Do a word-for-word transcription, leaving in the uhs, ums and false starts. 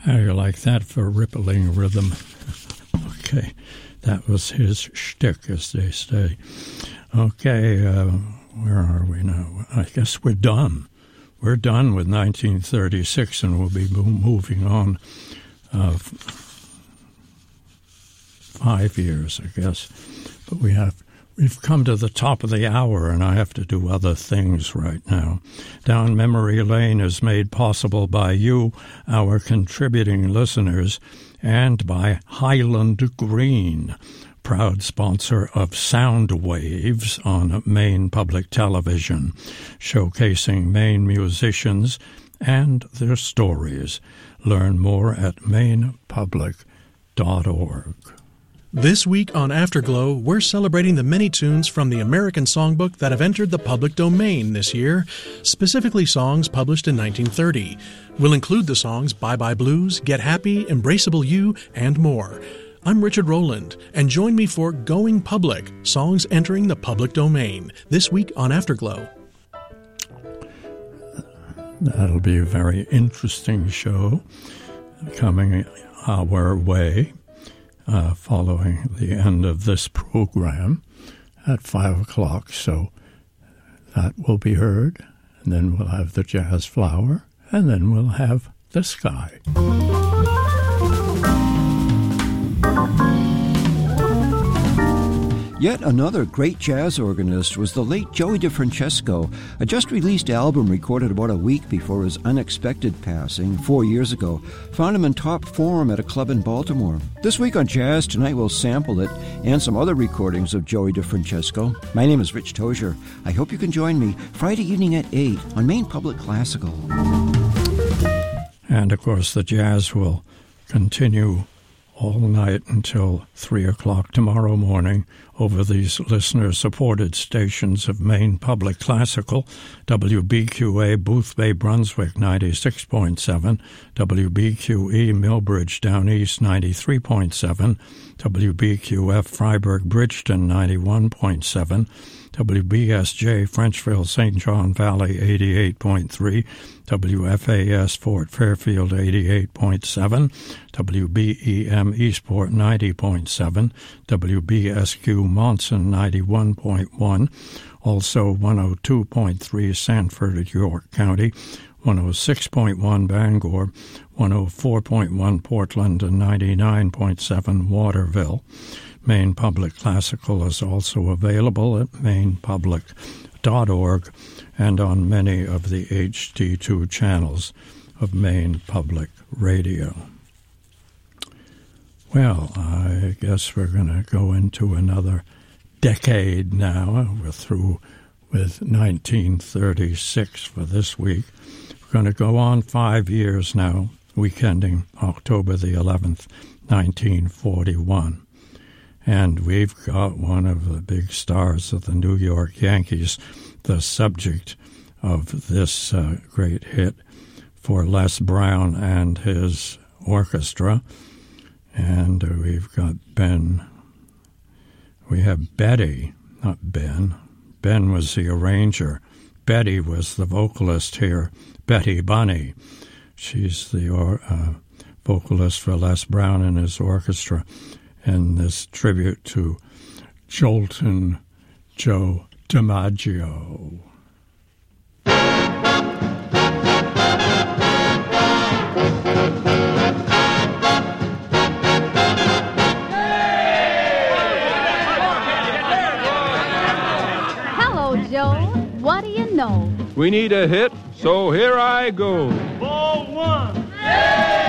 How do you like that for rippling rhythm? Okay, that was his shtick, as they say. Okay, uh, where are we now? I guess we're done. We're done with nineteen thirty-six, and we'll be moving on uh, five years, I guess. But we have we've come to the top of the hour, and I have to do other things right now. Down Memory Lane is made possible by you, our contributing listeners, and by Highland Green, proud sponsor of Sound Waves on Maine Public Television, showcasing Maine musicians and their stories. Learn more at maine public dot org. This week on Afterglow, we're celebrating the many tunes from the American Songbook that have entered the public domain this year, specifically songs published in nineteen thirty. We'll include the songs Bye Bye Blues, Get Happy, Embraceable You, and more. I'm Richard Rowland, and join me for Going Public, songs entering the public domain, this week on Afterglow. That'll be a very interesting show coming our way. Uh, following the end of this program at five o'clock. So that will be heard, and then we'll have the Jazz Flower, and then we'll have the Sky. Yet another great jazz organist was the late Joey DeFrancesco, a just-released album recorded about a week before his unexpected passing four years ago found him in top form at a club in Baltimore. This week on Jazz Tonight we'll sample it and some other recordings of Joey DeFrancesco. My name is Rich Tozier. I hope you can join me Friday evening at eight on Maine Public Classical. And, of course, the jazz will continue all night until three o'clock tomorrow morning over these listener-supported stations of Maine Public Classical, W B Q A Boothbay, Brunswick, ninety-six point seven, W B Q E Millbridge Down East, ninety-three point seven, W B Q F Freiburg Bridgeton, ninety-one point seven, W B S J Frenchville Saint John Valley, eighty-eight point three, W F A S Fort Fairfield, eighty-eight point seven, W B E M Eastport, ninety point seven, W B S Q Monson, ninety-one point one, also one oh two point three Sanford, York County, one oh six point one Bangor, one oh four point one Portland, and ninety-nine point seven Waterville. Maine Public Classical is also available at maine public dot org and on many of the H D two channels of Maine Public Radio. Well, I guess we're going to go into another decade now. We're through with nineteen thirty-six for this week. We're going to go on five years now, week ending October the eleventh, nineteen forty-one. And we've got one of the big stars of the New York Yankees, the subject of this uh, great hit for Les Brown and his orchestra. And uh, we've got Ben, we have Betty, not Ben. Ben was the arranger. Betty was the vocalist here, Betty Bunny. She's the uh, vocalist for Les Brown and his orchestra. And this tribute to Jolton Joe DiMaggio. Hello, Joe. What do you know? We need a hit, so here I go. Ball one. Hey!